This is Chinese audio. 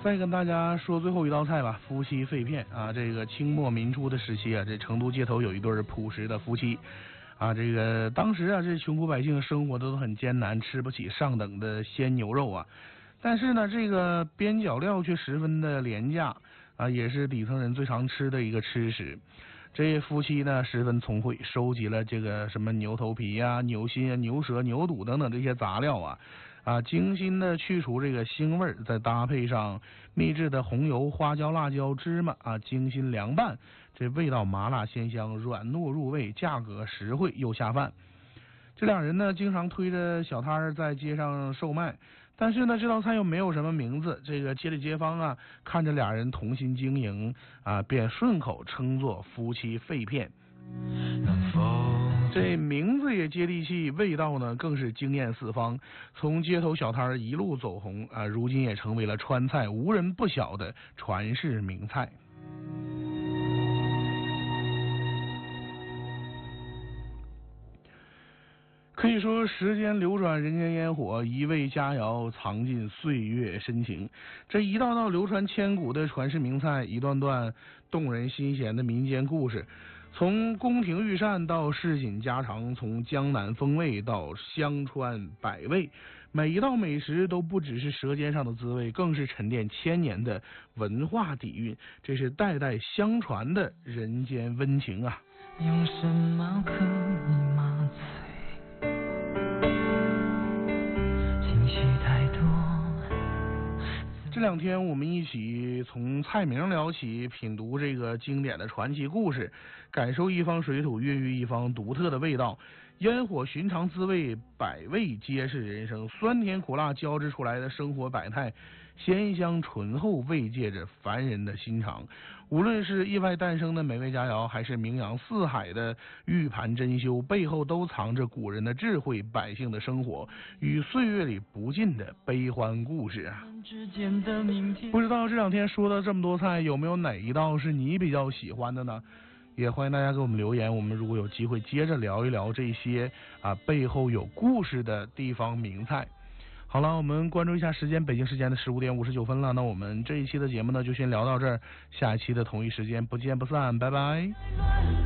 再跟大家说最后一道菜吧，夫妻肺片啊。这个清末民初的时期啊，这成都街头有一对朴实的夫妻啊。这个当时啊，这穷苦百姓生活的都很艰难，吃不起上等的鲜牛肉啊。但是呢，这个边角料却十分的廉价啊，也是底层人最常吃的一个吃食。这夫妻呢十分聪慧，收集了这个什么牛头皮呀、牛心啊、牛舌、牛肚等等这些杂料啊，精心的去除这个腥味，再搭配上秘制的红油、花椒、辣椒、芝麻啊，精心凉拌，这味道麻辣鲜香，软糯入味，价格实惠又下饭。这两人呢，经常推着小摊儿在街上售卖，但是呢，这道菜又没有什么名字。这个街里街坊啊，看着俩人同心经营啊，便顺口称作夫妻肺片。这名字也接地气，味道呢更是惊艳四方。从街头小摊儿一路走红啊，如今也成为了川菜无人不晓的传世名菜。可以说，时间流转，人间烟火，一味佳肴藏进岁月深情。这一道道流传千古的传世名菜，一段段动人心弦的民间故事，从宫廷御膳到市井家常，从江南风味到乡川百味，每一道美食都不只是舌尖上的滋味，更是沉淀千年的文化底蕴。这是代代相传的人间温情啊！ 用什么可以麻醉？ 这两天我们一起从菜名聊起，品读这个经典的传奇故事，感受一方水土孕育一方独特的味道。烟火寻常滋味，百味皆是人生，酸甜苦辣交织出来的生活百态，鲜香醇厚慰藉着凡人的心肠。无论是意外诞生的美味佳肴，还是名扬四海的玉盘珍馐，背后都藏着古人的智慧，百姓的生活与岁月里不尽的悲欢故事啊！不知道这两天说的这么多菜，有没有哪一道是你比较喜欢的呢？也欢迎大家给我们留言，我们如果有机会接着聊一聊这些背后有故事的地方名菜。好了，我们关注一下时间，北京时间的15点59分了。那我们这一期的节目呢，就先聊到这儿，下一期的同一时间不见不散，拜拜。